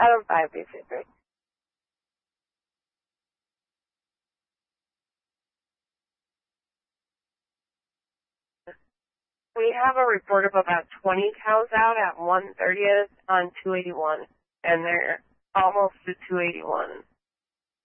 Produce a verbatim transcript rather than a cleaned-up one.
out of five, basically. We have a report of about twenty cows out at one thirtieth on two eighty-one, and they're almost to two eighty-one.